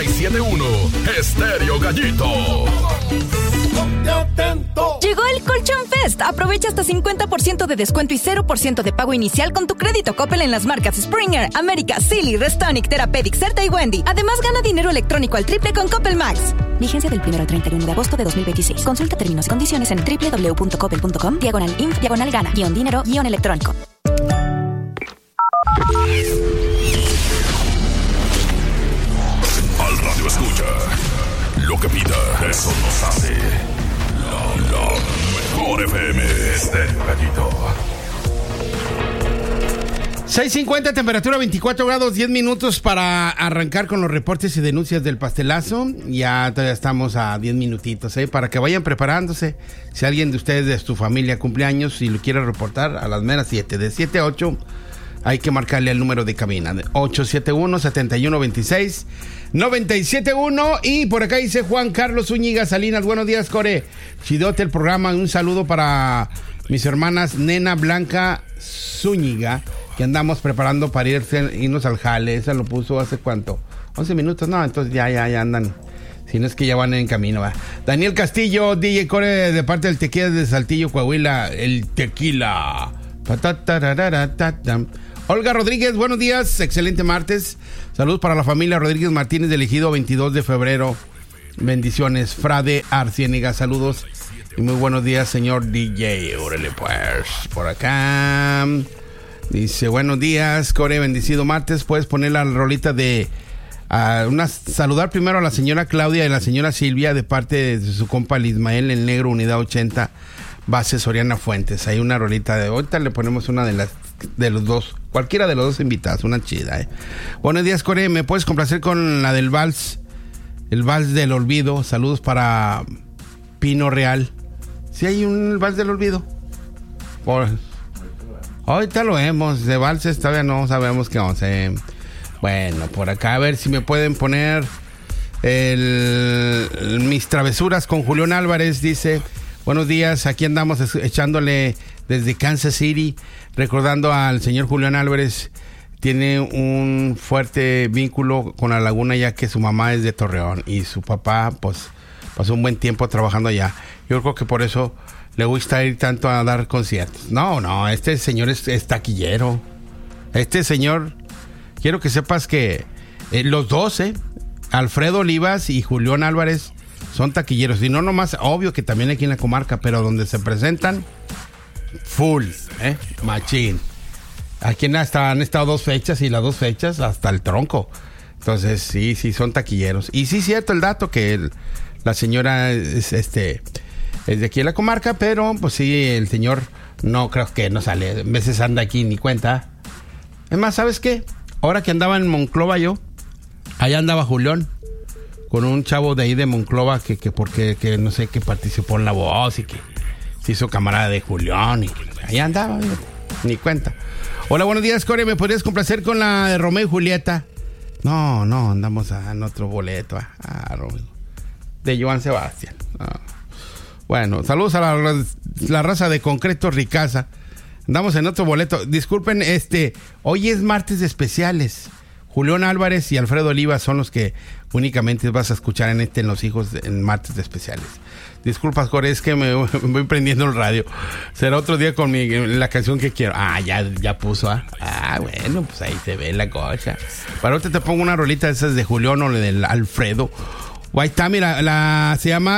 97.1 Estéreo Gallito. Llegó el Colchón Fest. Aprovecha hasta 50% de descuento y 0% de pago inicial con tu crédito Coppel en las marcas Springer, América, Silly, Restonic, Therapeutic, Certa y Wendy. Además, gana dinero electrónico al triple con Coppel Max. Vigencia del 1 al 31 de agosto de 2026. Consulta términos y condiciones en www.coppel.com/info/gana-dinero-electrónico. Al radio escucha. Lo que pida, eso nos hace. La mejor FM. Estéreo Gallito. 6:50, temperatura 24 grados, 10 minutos para arrancar con los reportes y denuncias del pastelazo. Ya todavía estamos a 10 minutitos, para que vayan preparándose. Si alguien de ustedes de su familia cumple años y lo quiere reportar a las meras 7, de 7 a 8, hay que marcarle el número de cabina, 871-7126-971. Y por acá dice Juan Carlos Zúñiga Salinas, buenos días, Core. Chidote el programa, un saludo para mis hermanas Nena Blanca Zúñiga, que andamos preparando para irnos al jale. Esa lo puso hace ¿cuánto? 11 minutos, no, entonces ya andan. Si no es que ya van en camino, va. Daniel Castillo, DJ Core, de parte del Tequila de Saltillo, Coahuila, el tequila. Olga Rodríguez, buenos días, excelente martes. Saludos para la familia Rodríguez Martínez del Ejido, 22 de febrero. Bendiciones. Frade Arciénega, saludos y muy buenos días, señor DJ. Órale pues, por acá. Dice, buenos días, Core, bendecido martes. Puedes poner la rolita de... saludar primero a la señora Claudia y a la señora Silvia de parte de su compa Ismael, el negro, unidad 80, base Soriana Fuentes. Hay una rolita de... Ahorita le ponemos una de los dos, cualquiera de los dos invitados, una chida, Buenos días, Core, ¿me puedes complacer con la del vals? El vals del olvido. Saludos para Pino Real. ¿Sí hay un vals del olvido? Ahorita lo vemos. De valses todavía no sabemos qué vamos a hacer. Bueno, por acá a ver si me pueden poner mis travesuras con Julián Álvarez. Dice, buenos días, aquí andamos echándole desde Kansas City, recordando al señor Julián Álvarez. Tiene un fuerte vínculo con la laguna, ya que su mamá es de Torreón y su papá pues pasó un buen tiempo trabajando allá. Yo creo que por eso le gusta ir tanto a dar conciertos. No, este señor es taquillero. Este señor, quiero que sepas que los dos, Alfredo Olivas y Julián Álvarez, son taquilleros. Y no nomás, obvio que también aquí en la comarca, pero donde se presentan, full, machín. Aquí han estado 2 fechas y las 2 fechas hasta el tronco. Entonces, sí, son taquilleros. Y sí, cierto el dato que la señora es de aquí en la comarca, pero pues sí, el señor no creo que no sale. A veces anda aquí ni cuenta. Es más, ¿sabes qué? Ahora que andaba en Monclova yo, allá andaba Julián con un chavo de ahí de Monclova que porque no sé, que participó en La Voz y que se hizo camarada de Julián y que allá andaba, ni cuenta. Hola, buenos días, Core, ¿me podrías complacer con la de Romeo y Julieta? No, andamos en otro boleto, Romeo, de Joan Sebastián. Bueno, saludos a la raza de Concreto Ricasa. Andamos en otro boleto. Disculpen, hoy es martes de especiales. Julián Álvarez y Alfredo Oliva son los que únicamente vas a escuchar en Los Hijos en martes de especiales. Disculpas, Core, es que me voy prendiendo el radio. Será otro día con la canción que quiero. Ya puso, bueno, pues ahí se ve la cosa. Para ahorita te pongo una rolita de esas de Julián o del Alfredo. Ahí está, mira, se llama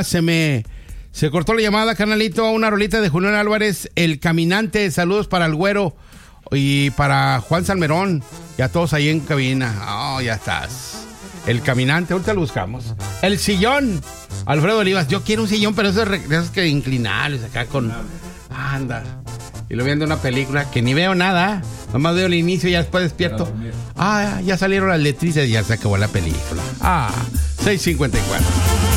Se cortó la llamada, carnalito. Una rolita de Julián Álvarez, El Caminante. Saludos para el Güero y para Juan Salmerón y a todos ahí en cabina. Ya estás. El Caminante, ahorita lo buscamos. El Sillón, Alfredo Olivas. Yo quiero un sillón, pero esos que inclinarlos acá con... Anda. Y lo viendo una película que ni veo nada. Nomás veo el inicio y ya después despierto. Ya salieron las letritas y ya se acabó la película. 6:54.